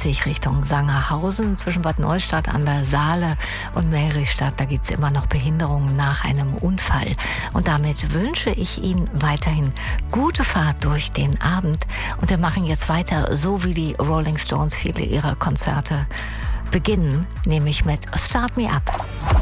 A50 Richtung Sangerhausen zwischen Bad Neustadt an der Saale und Meristadt. Da gibt es immer noch Behinderungen nach einem Unfall. Und damit wünsche ich Ihnen weiterhin gute Fahrt durch den Abend. Und wir machen jetzt weiter, so wie die Rolling Stones viele ihrer Konzerte beginnen, nämlich mit Start Me Up.